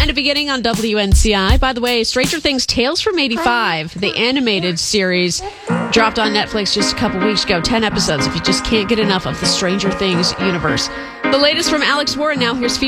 Kind of Beginning on WNCI. By the way, Stranger Things Tales from 85, the animated series, dropped on Netflix just a couple weeks ago. 10 episodes if you just can't get enough of the Stranger Things universe. The latest from Alex Warren now. Here's